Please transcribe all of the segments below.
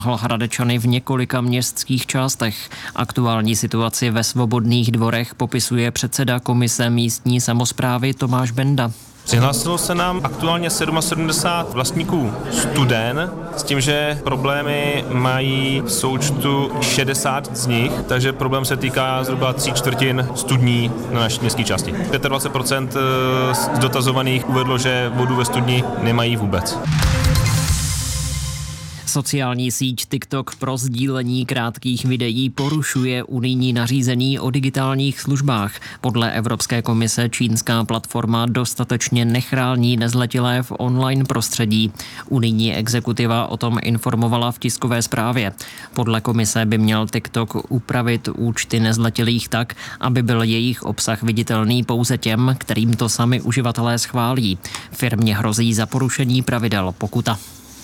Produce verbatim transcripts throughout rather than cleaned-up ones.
Hradečany v několika městských částech. Aktuální situaci ve Svobodných dvorech popisuje předseda komise místní samosprávy Tomáš Benda. Přihlásilo se nám aktuálně sedmdesát sedm vlastníků studen s tím, že problémy mají v součtu šedesát z nich, takže problém se týká zhruba tří čtvrtin studní na naší městské části. dvacet pět procent z dotazovaných uvedlo, že vodu ve studni nemají vůbec. Sociální síť TikTok pro sdílení krátkých videí porušuje unijní nařízení o digitálních službách. Podle Evropské komise čínská platforma dostatečně nechrání nezletilé v online prostředí. Unijní exekutiva o tom informovala v tiskové zprávě. Podle komise by měl TikTok upravit účty nezletilých tak, aby byl jejich obsah viditelný pouze těm, kterým to sami uživatelé schválí. Firmě hrozí za porušení pravidel pokuta.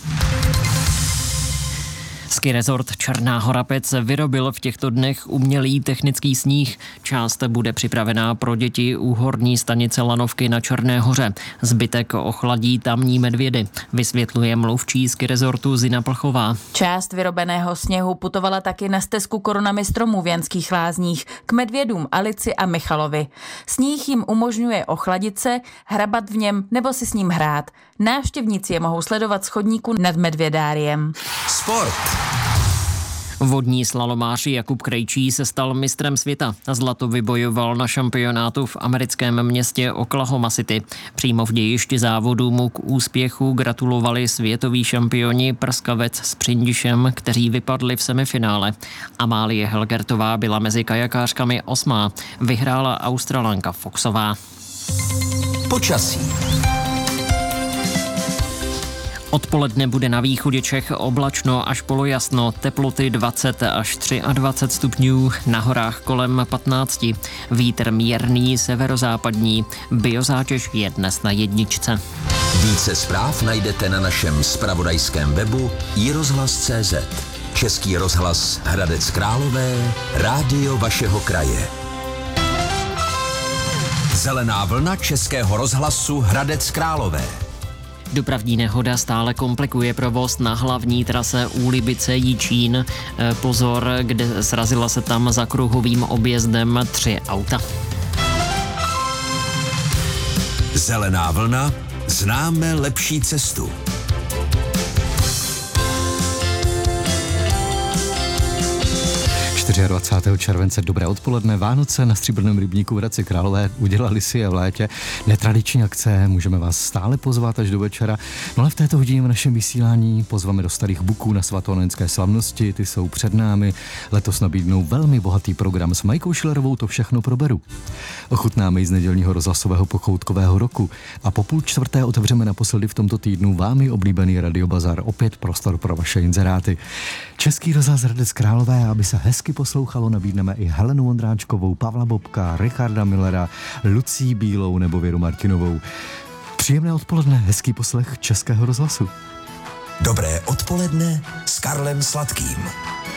Ski resort Černá Hora Pec vyrobil v těchto dnech umělý technický sníh. Část bude připravená pro děti u horní stanice Lanovky na Černé Hoře. Zbytek ochladí tamní medvědy, vysvětluje mluvčí ski resortu Zina Plchová. Část vyrobeného sněhu putovala taky na stezku Korunami stromů v Janských Lázních k medvědům Alici a Michalovi. Sníh jim umožňuje ochladit se, hrabat v něm nebo si s ním hrát. Návštěvníci je mohou sledovat z chodníku nad medvědáriem. Sport. Vodní slalomář Jakub Krejčí se stal mistrem světa. Zlato vybojoval na šampionátu v americkém městě Oklahoma City. Přímo v dějišti závodu mu k úspěchu gratulovali světoví šampioni prskavec s Přindišem, kteří vypadli v semifinále. Amálie Helgertová byla mezi kajakářkami osmá. Vyhrála Australanka Foxová. Počasí. Odpoledne bude na východě Čech oblačno až polojasno, teploty dvacet až dvacet tři stupňů, na horách kolem patnáct. Vítr mírný severozápadní, biozátěž je dnes na jedničce. Více zpráv najdete na našem zpravodajském webu i rozhlas tečka cé zet. Český rozhlas Hradec Králové, rádio vašeho kraje. Zelená vlna Českého rozhlasu Hradec Králové. Dopravní nehoda stále komplikuje provoz na hlavní trase Úlibice-Jičín. Pozor, kde srazila se tam za kruhovým objezdem tři auta. Zelená vlna, známe lepší cestu. dvacátého čtvrtého července dobré odpoledne. Vánoce na Stříbrném rybníku v Hradci Králové udělali si je v létě. Netradiční akce, můžeme vás stále pozvat až do večera. No ale v této hodině v našem vysílání pozveme do Starých Buků na svatovanenské slavnosti, ty jsou před námi. Letos nabídnou velmi bohatý program s Majkou Šilerovou, to všechno proberu. Ochutnáme i z nedělního rozhlasového pochoutkového roku a po půl čtvrté otevřeme naposledy v tomto týdnu vámi oblíbený radiobazar, opět prostor pro vaše inzeráty. Český rozhlas Hradec Králové, aby se hezky poslouchalo, nabídneme i Helenu Vondráčkovou, Pavla Bobka, Richarda Millera, Lucii Bílou nebo Věru Martinovou. Příjemné odpoledne, hezký poslech Českého rozhlasu. Dobré odpoledne s Karlem Sladkým.